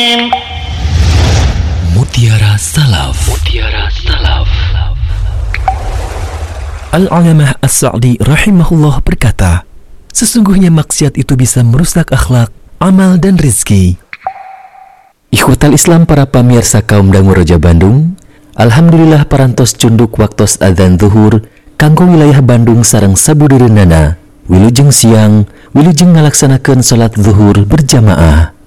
Mutiara Salaf. Mutiara Salaf. Al-Alamah As-Sa'di rahimahullah berkata, sesungguhnya maksiat itu bisa merusak akhlak, amal, dan rizki. Ikhwatal Islam para pamirsa kaum dangu Roja Bandung, alhamdulillah parantos cunduk waktos adzan zuhur kanggo wilayah Bandung sareng sabudereunana wilujeng siang wilujeng ngalaksanakeun salat zuhur berjamaah.